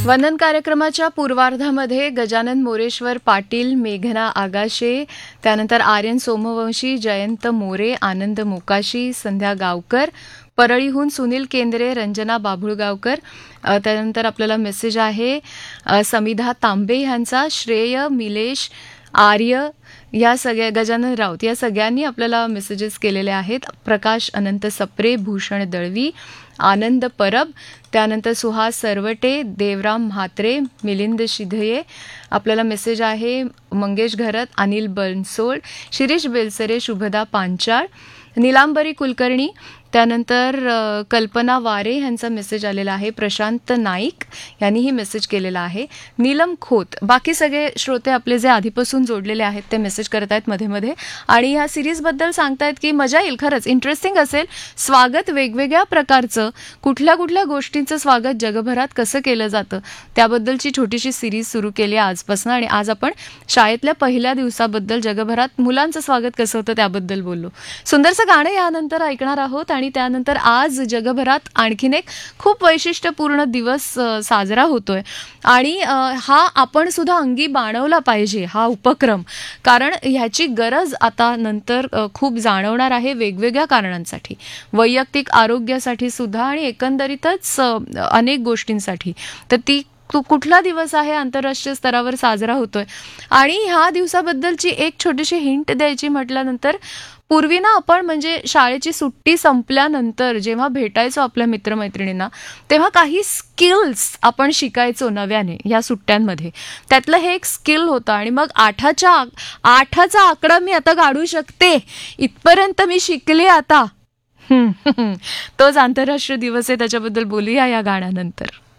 वंदन कार्यक्रमाच्या पूर्वार्धामध्ये गजानन मोरेश्वर पाटील, मेघना आगाशे, त्यानंतर आर्यन सोमवंशी, जयंत मोरे, आनंद मोकाशी, संध्या गावकर, परळीहून सुनील केंद्रे, रंजना बाभुळगावकर. त्यानंतर आपल्याला मेसेज आहे समिधा तांबे यांचा, श्रेय, मिलेश, आर्य या सगळ्या, गजानन राऊत या सगळ्यांनी आपल्याला मेसेजेस केलेले आहेत. प्रकाश अनंत सप्रे, भूषण दळवी, आनंद परब, त्यानंतर सुहास सरवटे, देवराम म्हात्रे, मिलिंद शिधये. आपल्याला मेसेज आहे मंगेश घरत, अनिल बनसोड, शिरीष बेलसरे, शुभदा पांचाळ, निलांबरी कुलकर्णी. त्यानंतर कल्पना वारे यांचा मेसेज आलेला आहे. प्रशांत नाईक यांनीही मेसेज केलेला आहे. नीलम खोत, बाकी सगळे श्रोते आपले जे आधीपासून जोडलेले आहेत ते मेसेज करत आहेत मध्ये मध्ये आणि ह्या सिरीजबद्दल सांगतायत की मजा येईल, खरंच इंटरेस्टिंग असेल. स्वागत वेगवेगळ्या प्रकारचं, कुठल्या कुठल्या गोष्टींचं स्वागत जगभरात कसं केलं जातं त्याबद्दलची छोटीशी सिरीज सुरू केली आहे आजपासून. आणि आज आपण शाळेतल्या पहिल्या दिवसाबद्दल, जगभरात मुलांचं स्वागत कसं होतं त्याबद्दल बोललो. सुंदरसं गाणं यानंतर ऐकणार आहोत आणि त्यानंतर आज जगभरात आणखीन एक खूप वैशिष्ट्यपूर्ण दिवस साजरा होतोय आणि हा आपण सुद्धा अंगी बाणवला पाहिजे हा उपक्रम, कारण ह्याची गरज आता नंतर खूप जाणवणार आहे वेगवेगळ्या कारणांसाठी, वैयक्तिक आरोग्यासाठी सुद्धा आणि एकंदरीतच अनेक गोष्टींसाठी. तर ती कुठला दिवस आहे आंतरराष्ट्रीय स्तरावर साजरा होतोय आणि ह्या दिवसाबद्दलची एक छोटीशी हिंट द्यायची म्हटल्यानंतर, पूर्वी ना आपण म्हणजे शाळेची सुट्टी संपल्यानंतर जेव्हा भेटायचो आपल्या मित्रमैत्रिणींना तेव्हा काही स्किल्स आपण शिकायचो नव्याने या सुट्ट्यांमध्ये. त्यातलं हे एक स्किल होतं आणि मग आठाचा आकडा मी आता काढू शकते इथपर्यंत मी शिकले आता. तोच आंतरराष्ट्रीय दिवस आहे, त्याच्याबद्दल बोलूया या गाण्यानंतर.